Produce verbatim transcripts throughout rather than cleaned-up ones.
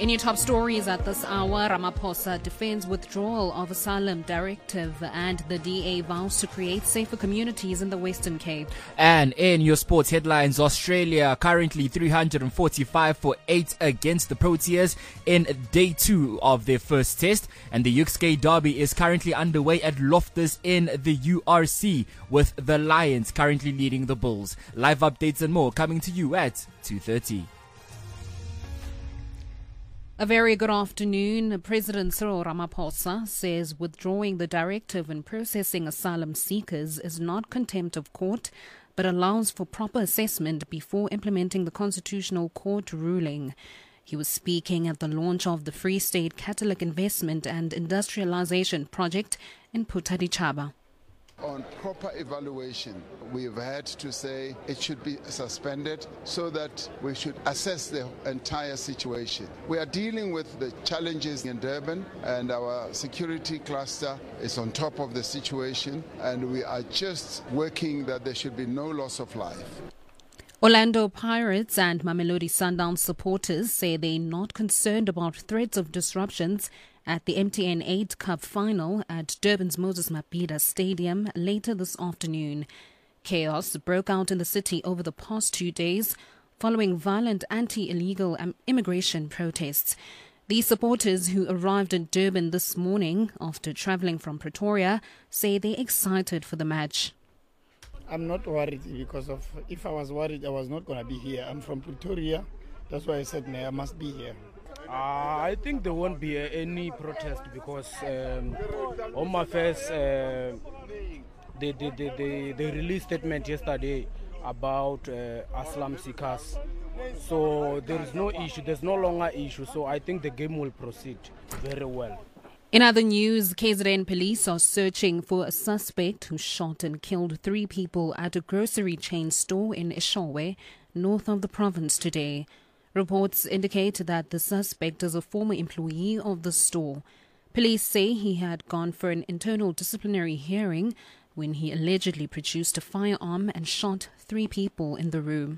In your top stories at this hour, Ramaphosa defends withdrawal of asylum directive and the D A vows to create safer communities in the Western Cape. And in your sports headlines, Australia currently three hundred forty-five for eight against the Proteas in day two of their first test. And the Yukscape Derby is currently underway at Loftus in the U R C, with the Lions currently leading the Bulls. Live updates and more coming to you at two thirty. A very good afternoon. President Cyril Ramaphosa says withdrawing the directive and processing asylum seekers is not contempt of court, but allows for proper assessment before implementing the Constitutional Court ruling. He was speaking at the launch of the Free State Catholic Investment and Industrialization Project in Phuthaditjhaba. On proper evaluation, we've had to say it should be suspended so that we should assess the entire situation. We are dealing with the challenges in Durban, and our security cluster is on top of the situation, and we are just working that there should be no loss of life. Orlando Pirates and Mamelodi Sundowns supporters say they're not concerned about threats of disruptions at the M T N eight Cup final at Durban's Moses Mabhida Stadium later this afternoon. Chaos broke out in the city over the past two days following violent anti-illegal immigration protests. These supporters, who arrived in Durban this morning after travelling from Pretoria, say they're excited for the match. I'm not worried because of if I was worried, I was not going to be here. I'm from Pretoria. That's why I said, no, I must be here. Uh, I think there won't be uh, any protest because um, Home Affairs, uh, they, they, they, they, they released a statement yesterday about uh, asylum seekers. So there is no issue, there's no longer issue. So I think the game will proceed very well. In other news, K Z N police are searching for a suspect who shot and killed three people at a grocery chain store in Eshowe, north of the province today. Reports indicate that the suspect is a former employee of the store. Police say he had gone for an internal disciplinary hearing when he allegedly produced a firearm and shot three people in the room.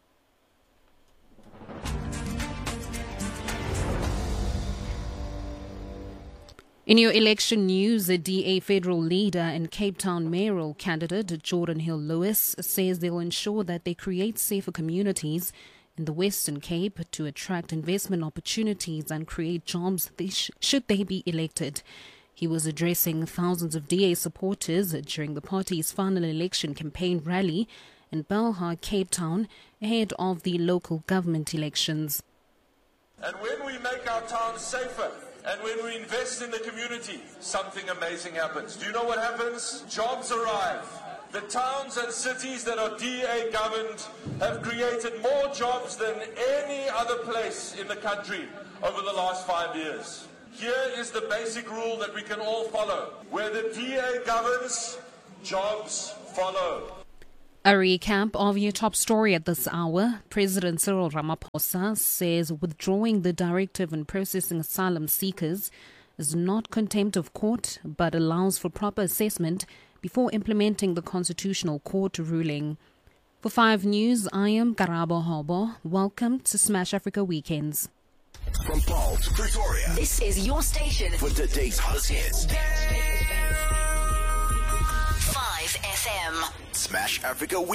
In your election news, a D A federal leader and Cape Town mayoral candidate Jordan Hill-Lewis says they'll ensure that they create safer communities in the Western Cape to attract investment opportunities and create jobs should they be elected. He was addressing thousands of D A supporters during the party's final election campaign rally in Belhar, Cape Town, ahead of the local government elections. And when we make our towns safer, and when we invest in the community, something amazing happens. Do you know what happens? Jobs arrive. The towns and cities that are D A governed have created more jobs than any other place in the country over the last five years. Here is the basic rule that we can all follow. Where the D A governs, jobs follow. A recap of your top story at this hour. President Cyril Ramaphosa says withdrawing the directive and processing asylum seekers is not contempt of court, but allows for proper assessment before implementing the Constitutional Court ruling. For Five News, I am Karabo Hobo. Welcome to Smash Africa Weekends. From Paul to Pretoria, this is your station for today's hottest hits. Five F M. Smash Africa Weekends.